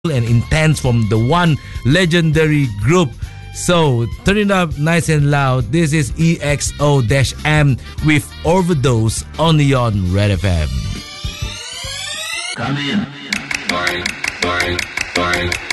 and intense from the one legendary group. So turn it up nice and loud. This is EXO-M with Overdose only on Red FM. Come in. Sorry.